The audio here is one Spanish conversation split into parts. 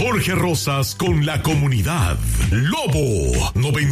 Jorge Rosas con la comunidad. Lobo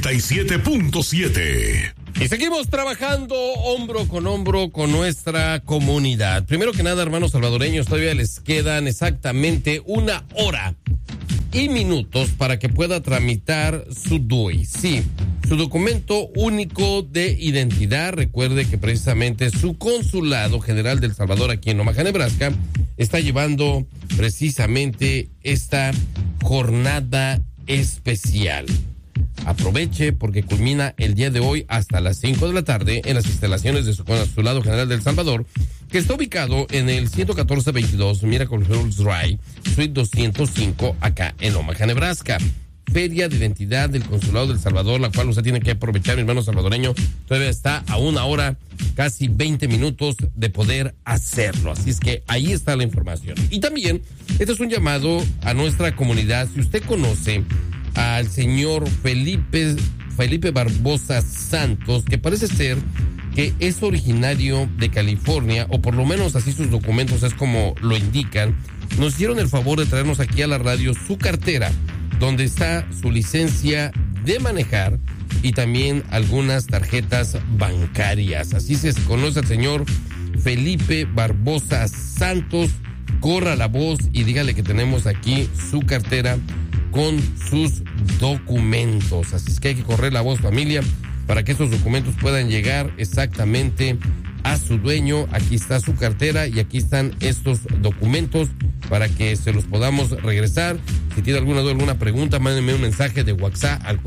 97.7. Y seguimos trabajando hombro con nuestra comunidad. Primero que nada, hermanos salvadoreños, todavía les quedan exactamente 1 hora y minutos para que pueda tramitar su DUI. Sí, su documento único de identidad. Recuerde que precisamente su Consulado General de El Salvador aquí en Omaha, Nebraska, está llevando precisamente esta jornada especial. Aproveche porque culmina el día de hoy hasta las 5 de la tarde en las instalaciones de su Consulado General de El Salvador, que está ubicado en el 11422 Miracle Hills Drive, Suite 205, acá en Omaha, Nebraska. Feria de Identidad del Consulado de El Salvador, la cual usted tiene que aprovechar, mi hermano salvadoreño. Todavía está a 1 hora, casi 20 minutos de poder hacerlo. Así es que ahí está la información. Y también, este es un llamado a nuestra comunidad. Si usted conoce al señor Felipe Barbosa Santos, que parece ser que es originario de California, o por lo menos así sus documentos es como lo indican, nos hicieron el favor de traernos aquí a la radio su cartera, donde está su licencia de manejar y también algunas tarjetas bancarias. Así se conoce al señor Felipe Barbosa Santos. Corra la voz y dígale que tenemos aquí su cartera con sus documentos. Así es que hay que correr la voz, familia, para que esos documentos puedan llegar exactamente a su dueño. Aquí está su cartera y aquí están estos documentos para que se los podamos regresar. Si tiene alguna duda, alguna pregunta, mándenme un mensaje de WhatsApp al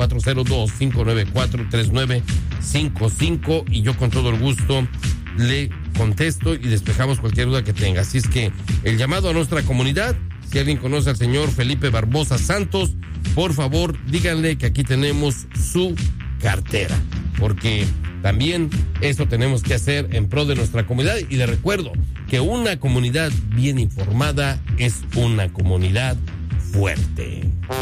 402-594-3955 y yo con todo el gusto le contesto y despejamos cualquier duda que tenga. Así es que el llamado a nuestra comunidad, si alguien conoce al señor Felipe Barbosa Santos, por favor díganle que aquí tenemos su cartera, porque también eso tenemos que hacer en pro de nuestra comunidad. Y les recuerdo que una comunidad bien informada es una comunidad fuerte.